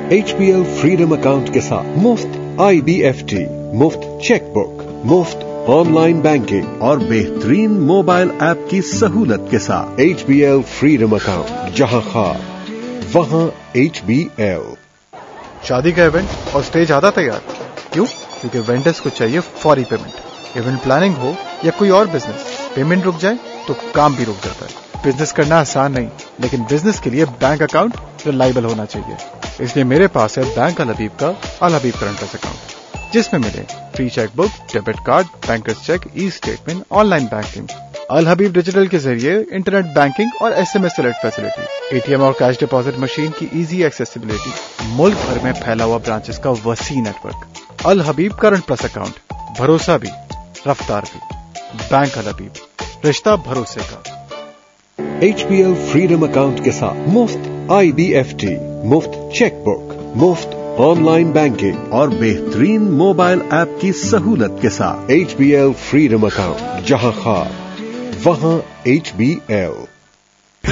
HBL freedom account के साथ मुफ्त IBFT, मुफ्त चेकबुक, मुफ्त ऑनलाइन बैंकिंग और बेहतरीन मोबाइल ऐप की सहूलत के साथ HBL फ्रीडम अकाउंट, जहां खास वहां HBL। शादी का इवेंट और स्टेज आधा तैयार। क्यों? क्योंकि वेंडर्स को चाहिए फौरी पेमेंट। इवेंट प्लानिंग हो या कोई और बिजनेस, पेमेंट रुक जाए तो काम भी रुक जाता है। बिजनेस करना आसान नहीं, लेकिन बिजनेस के लिए बैंक अकाउंट रिलायबल होना चाहिए। इसलिए मेरे पास है बैंक अल हबीब का अल हबीब करंट अकाउंट, जिसमें मिले free chequebook, debit card, bankers check, e statement, online banking. अल हबीब डिजिटल के जरिए इंटरनेट बैंकिंग और SMS अलर्ट फैसिलिटी, ATM और कैश डिपॉजिट मशीन की इजी एक्सेसिबिलिटी, मुल्क भर में फैला हुआ ब्रांचेस का वसी नेटवर्क। अल हबीब करंट प्लस अकाउंट, भरोसा भी रफ्तार भी। बैंक अल हबीब, रिश्ता भरोसे का। HBL फ्रीडम अकाउंट के साथ मुफ्त IBFT, मुफ्त चेकबुक, मुफ्त ऑनलाइन बैंकिंग और बेहतरीन मोबाइल ऐप की सहूलत के साथ HBL फ्रीडम अकाउंट, जहां खास वहां HBL।